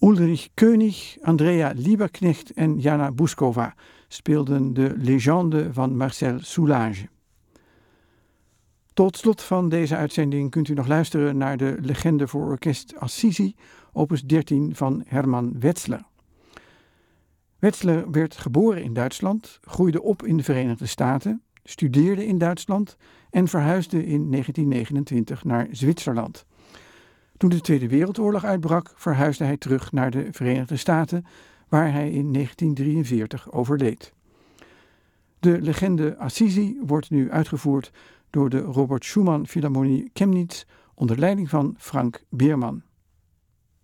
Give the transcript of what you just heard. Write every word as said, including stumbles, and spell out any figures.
Ulrich König, Andrea Lieberknecht en Jana Buskova speelden de Légende van Marcel Soulage. Tot slot van deze uitzending kunt u nog luisteren naar de Legende voor orkest Assisi, opus dertien van Hermann Wetzler. Wetzler werd geboren in Duitsland, groeide op in de Verenigde Staten, studeerde in Duitsland en verhuisde in negentien negenentwintig naar Zwitserland. Toen de Tweede Wereldoorlog uitbrak, verhuisde hij terug naar de Verenigde Staten, waar hij in negentien drieënveertig overleed. De Legende Assisi wordt nu uitgevoerd door de Robert Schumann Philharmonie Chemnitz onder leiding van Frank Beerman.